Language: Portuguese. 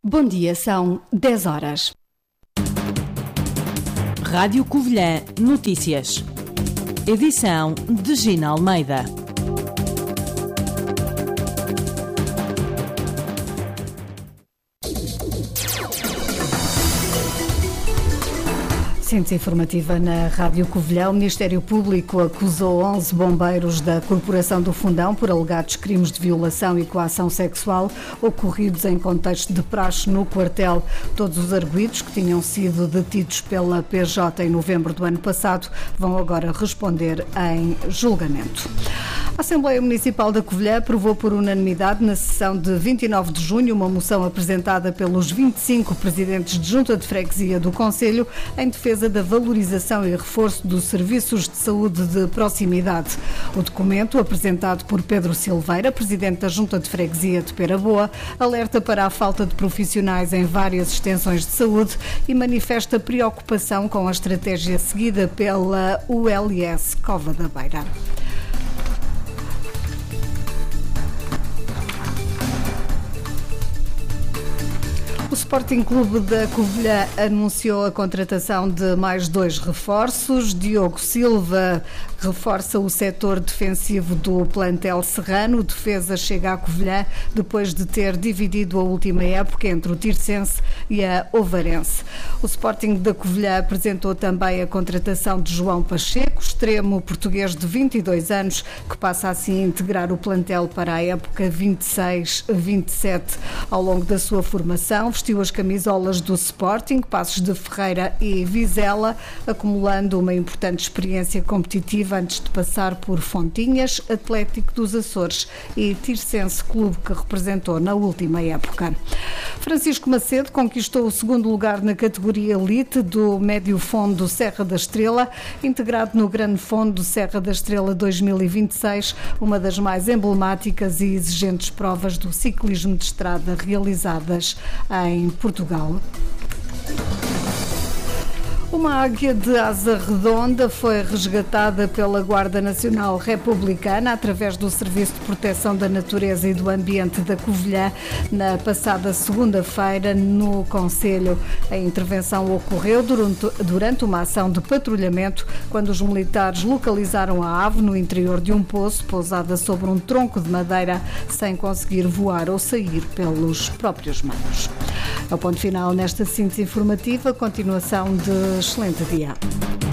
Bom dia, são 10 horas. Rádio Covilhã Notícias. Edição de Gina Almeida. Síntese informativa na Rádio Covilhã. O Ministério Público acusou 11 bombeiros da Corporação do Fundão por alegados crimes de violação e coação sexual ocorridos em contexto de praxe no quartel. Todos os arguidos, que tinham sido detidos pela PJ em novembro do ano passado, vão agora responder em julgamento. A Assembleia Municipal da Covilhã aprovou por unanimidade na sessão de 29 de junho uma moção apresentada pelos 25 presidentes de Junta de Freguesia do Concelho em defesa da valorização e reforço dos serviços de saúde de proximidade. O documento, apresentado por Pedro Silveira, presidente da Junta de Freguesia de Pera Boa, alerta para a falta de profissionais em várias extensões de saúde e manifesta preocupação com a estratégia seguida pela ULS Cova da Beira. O Sporting Clube da Covilhã anunciou a contratação de mais 2 reforços. Diogo Silva reforça o setor defensivo do plantel serrano. O defesa chega à Covilhã depois de ter dividido a última época entre o Tirsense e a Ovarense. O Sporting da Covilhã apresentou também a contratação de João Pacheco, extremo português de 22 anos, que passa assim a integrar o plantel para a época 26-27. Ao longo da sua formação, vestiu as camisolas do Sporting, Passos de Ferreira e Vizela, acumulando uma importante experiência competitiva antes de passar por Fontinhas, Atlético dos Açores e Tirsense, clube que representou na última época. Francisco Macedo conquistou o 2º lugar na categoria Elite do Médio Fondo Serra da Estrela, integrado no Grande Fondo Serra da Estrela 2026, uma das mais emblemáticas e exigentes provas do ciclismo de estrada realizadas em Portugal. Uma águia de asa redonda foi resgatada pela Guarda Nacional Republicana através do Serviço de Proteção da Natureza e do Ambiente da Covilhã na passada segunda-feira no concelho. A intervenção ocorreu durante uma ação de patrulhamento quando os militares localizaram a ave no interior de um poço pousada sobre um tronco de madeira sem conseguir voar ou sair pelos próprios meios. É o ponto final nesta síntese informativa. Continuação de excelente dia.